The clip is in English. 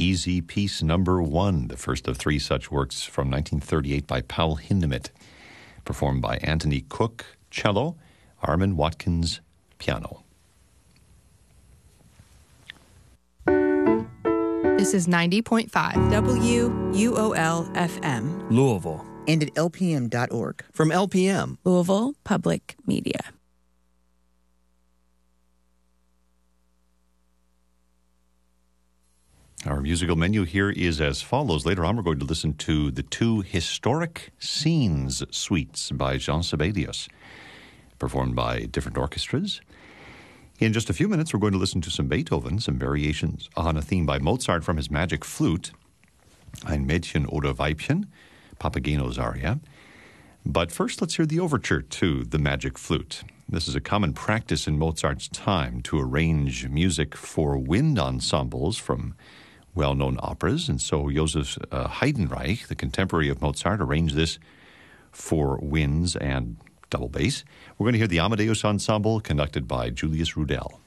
Easy Piece Number 1, the first of three such works from 1938 by Paul Hindemith, performed by Anthony Cook, cello, Armin Watkins, piano. This is 90.5 WUOL-FM. Louisville. And at lpm.org. From LPM. Louisville Public Media. Our musical menu here is as follows. Later on, we're going to listen to the two Historic Scenes suites by Jean Sibelius, performed by different orchestras. In just a few minutes, we're going to listen to some Beethoven, some variations on a theme by Mozart from his Magic Flute, Ein Mädchen oder Weibchen, Papageno's aria. But first, let's hear the overture to the Magic Flute. This is a common practice in Mozart's time to arrange music for wind ensembles from well-known operas, and so Joseph Heidenreich, the contemporary of Mozart, arranged this for winds and double bass. We're going to hear the Amadeus Ensemble conducted by Julius Rudel.